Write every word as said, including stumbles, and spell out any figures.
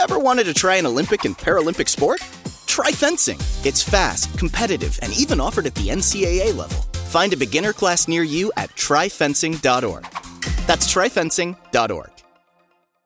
Ever wanted to try an Olympic and Paralympic sport? Try fencing. It's fast, competitive, and even offered at the N C double A level. Find a beginner class near you at try fencing dot org. That's try fencing dot org.